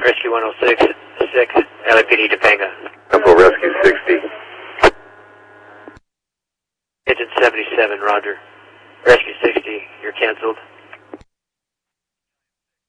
Rescue 106, 6, LAPD Topanga. Tempo Rescue 60. Agent 77, roger. Rescue 60, you're canceled.